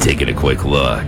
Taking a quick look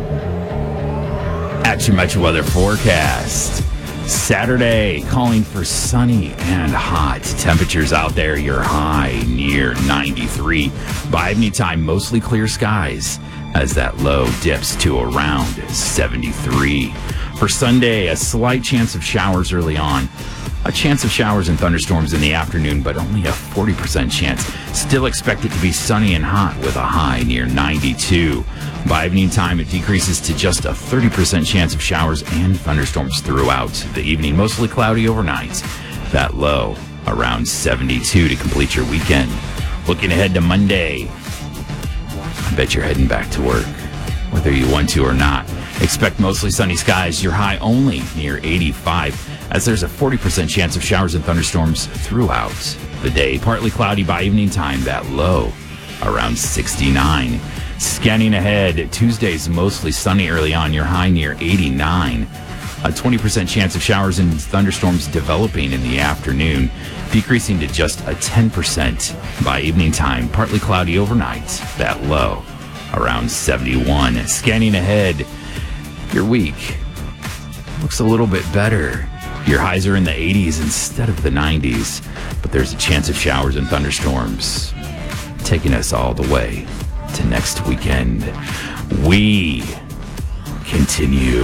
at your Metro weather forecast. Saturday, calling for sunny and hot. Temperatures out there, your high near 93. By evening time, mostly clear skies as that low dips to around 73. For Sunday, a slight chance of showers early on. A chance of showers and thunderstorms in the afternoon, but only a 40% chance. Still expect it to be sunny and hot with a high near 92. By evening time, it decreases to just a 30% chance of showers and thunderstorms throughout the evening. Mostly cloudy overnight. That low around 72 to complete your weekend. Looking ahead to Monday, I bet you're heading back to work, whether you want to or not. Expect mostly sunny skies. Your high only near 85, as there's a 40% chance of showers and thunderstorms throughout the day. Partly cloudy by evening time. That low around 69. Scanning ahead, Tuesday's mostly sunny early on. Your high near 89. A 20% chance of showers and thunderstorms developing in the afternoon, decreasing to just a 10% by evening time. Partly cloudy overnight. That low around 71. Scanning ahead, your week looks a little bit better. Your highs are in the 80s instead of the 90s, but there's a chance of showers and thunderstorms taking us all the way to next weekend. We continue.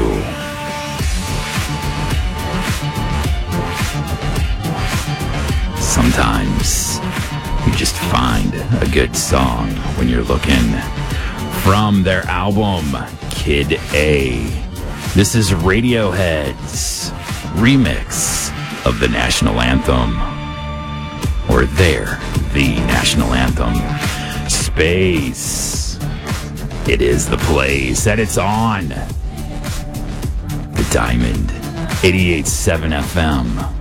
Sometimes you just find a good song when you're looking. From their album, Kid A, this is Radiohead's remix of the national anthem, or the national anthem, Space. It is the place that it's on. The Diamond, 88.7 FM.